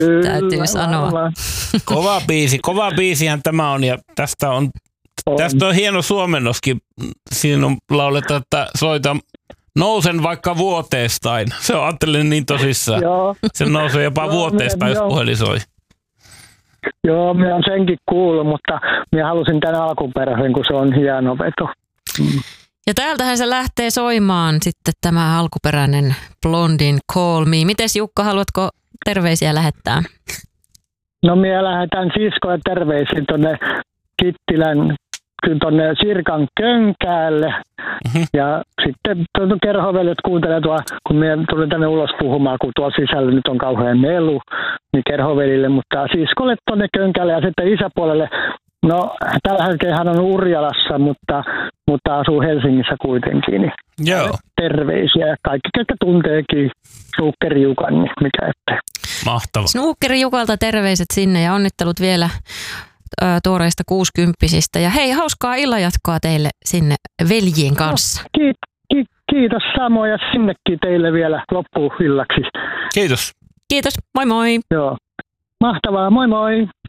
täytyy sanoa. Kova biisihän tämä on ja tästä on hieno suomennoskin. Siinä on laulettu, että soita nousen vaikka vuoteestain. Se on ajattelin niin tosissaan. Se nousee jopa vuoteestaan, jos puhelin soi. Joo, minä olen senkin kuullut, mutta minä halusin tämän alkuperäisen, kun se on hieno veto. Ja täältähän se lähtee soimaan sitten tämä alkuperäinen Blondin Call Me. Mites Jukka, haluatko terveisiä lähettää? No minä lähetän siskoja terveisiä tuonne Kittilän, tuonne Sirkan Könkäälle. Ja sitten kerhoveljet kuuntelee tuo, kun minä tulin tänne ulos puhumaan, kun tuolla sisällä nyt on kauhean melu, niin kerhovelille, mutta siskolle tuonne Könkäälle ja sitten isäpuolelle. No, tällä hetkellä hän on Urjalassa, mutta asuu Helsingissä kuitenkin. Niin joo. Terveisiä. Kaikki, jotka tunteekin Snukkeri Jukan, niin mikä ettei. Mahtava. Snukkeri Jukalta terveiset sinne ja onnittelut vielä tuoreista 60-sistä. Ja hei, hauskaa illanjatkoa teille sinne veljien kanssa. No, kiitos samoin ja sinnekin teille vielä loppuillaksi. Kiitos. Kiitos, moi moi. Joo. Mahtavaa, moi moi.